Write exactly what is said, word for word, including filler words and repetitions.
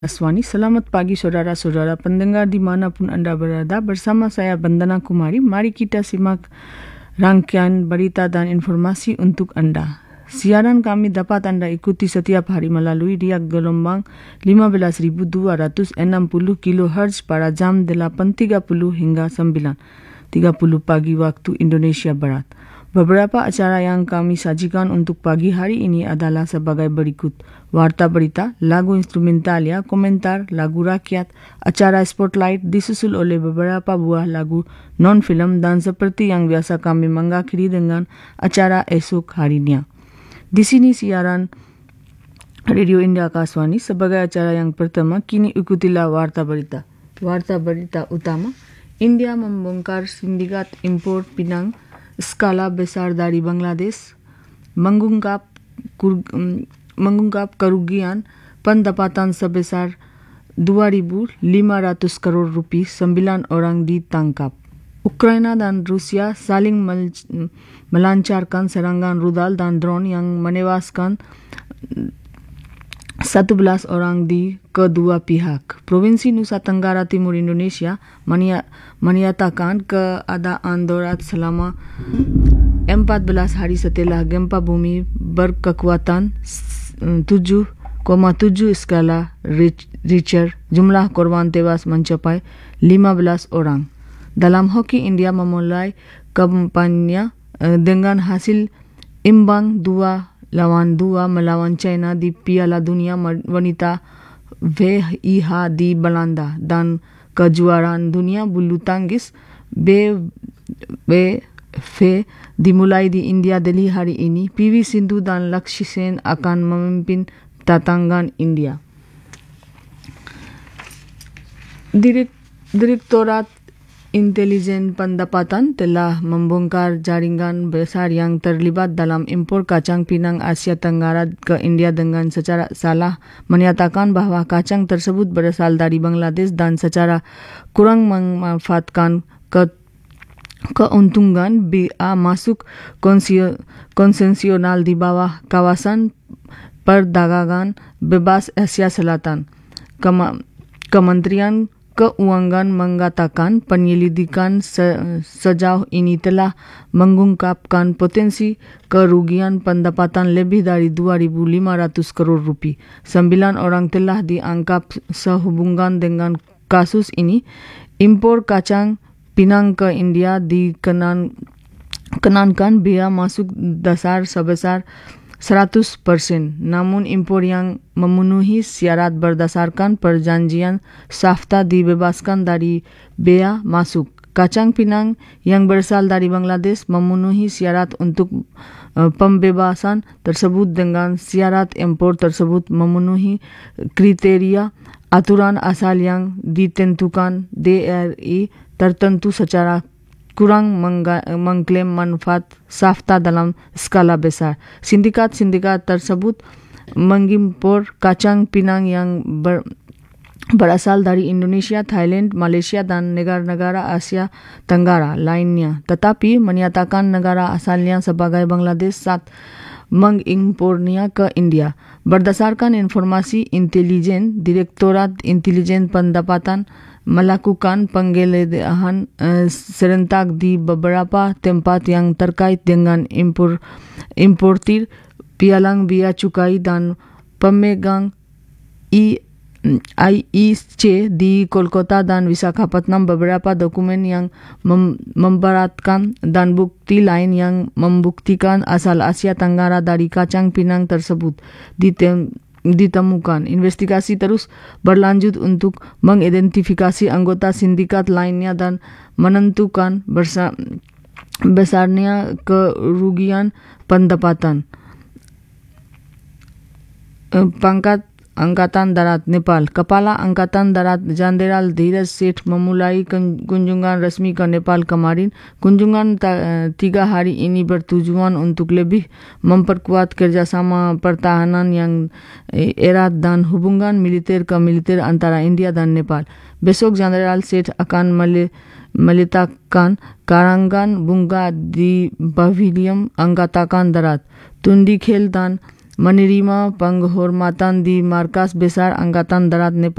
Aswani, selamat pagi saudara-saudara pendengar dimanapun Anda berada. Bersama saya Bandana Kumari, mari kita simak rangkaian berita dan informasi untuk Anda. Siaran kami dapat Anda ikuti setiap hari melalui riak gelombang lima belas ribu dua ratus enam puluh kilohertz pada jam delapan tiga puluh hingga sembilan tiga puluh pagi waktu Indonesia Barat. Beberapa acara yang kami sajikan untuk pagi hari ini adalah sebagai berikut. Warta berita, lagu instrumentalia, komentar, lagu rakyat, acara spotlight disusul oleh beberapa buah lagu non-film dan seperti yang biasa kami mengakhiri dengan acara esok harinya. Di sini siaran Radio India Akaswani sebagai acara yang pertama, kini ikutilah warta berita. Warta berita utama, India membongkar sindikat impor pinang skala besar dari Bangladesh, mengungkap kur, mengungkap kerugian pendapatan sebesar dua ribu lima ratus crore rupiah, sembilan orang ditangkap. Ukraina dan Rusia saling mel- melancarkan serangan rudal dan drone yang menewaskan satu belas orang di kedua pihak. Provinsi Nusa Tenggara Timur Indonesia menyatakan keadaan darurat selama empat belas hari setelah gempa bumi berkekuatan tujuh koma tujuh skala Richter. Jumlah korban tewas mencapai lima belas orang. Dalam hoki, India memulai kampanye dengan hasil imbang dua lawan dua melawan China di Piala Dunia Wanita V I H di Belanda dan kejuaraan dunia bulu tangkis B W F dimulai di India Delhi hari ini. P V Sindhu dan Lakshya Sen akan memimpin tantangan India. Direk, Direktorat Intelijen Pendapatan telah membongkar jaringan besar yang terlibat dalam impor kacang pinang Asia Tenggara ke India dengan secara salah menyatakan bahwa kacang tersebut berasal dari Bangladesh dan secara kurang memanfaatkan ke keuntungan biaya masuk konvensional di bawah kawasan perdagangan bebas Asia Selatan. Kema- Kementerian Keuangan mengatakan penyelidikan se- sejauh ini telah mengungkapkan potensi kerugian pendapatan lebih dari dua ribu lima ratus crore rupiah. Sembilan orang telah diangkat sehubungan dengan kasus ini. Impor kacang pinang ke India dikenan, kenankan biaya masuk dasar sebesar seratus persen, namun impor yang memenuhi syarat berdasarkan perjanjian SAFTA dibebaskan dari bea masuk. Kacang pinang yang berasal dari Bangladesh memenuhi syarat untuk uh, pembebasan tersebut dengan syarat impor tersebut memenuhi kriteria aturan asal yang ditentukan D R I tertentu secara kurang mengga- mengklaim manfaat SAFTA dalam skala besar. Sindikat-sindikat tersebut mengimpor kacang pinang yang ber- berasal dari Indonesia, Thailand, Malaysia dan negara-negara Asia Tenggara lainnya, tetapi menyatakan negara asalnya sebagai Bangladesh saat mengimpornya ke India. Berdasarkan informasi intelijen, Direktorat Intelijen Pendapatan melakukan penggeledahan uh, serentak di beberapa tempat yang terkait dengan impor importir, pialang bea cukai dan pemegang I I C di Kolkata dan Visakhapatnam. Beberapa dokumen yang mem- memberatkan dan bukti lain yang membuktikan asal Asia Tenggara dari kacang pinang tersebut ditem- ditemukan. Investigasi terus berlanjut untuk mengidentifikasi anggota sindikat lainnya dan menentukan bersa- besarnya kerugian pendapatan. Pangkat Angkatan Darat Nepal. Kepala Angkatan Darat Jenderal Dheeraj Seth memulai kunjungan resmi ke Nepal kemarin. Kunjungan ta- tiga hari ini bertujuan untuk lebih memperkuat kerjasama pertahanan yang erat dan hubungan militer ke militer antara India dan Nepal. Besok Jenderal Seth akan mele- meletakkan karangan bunga di Pavilion Angkatan Darat, Tundi Khel dan menerima penghormatan di markas besar Angkatan Darat Nepal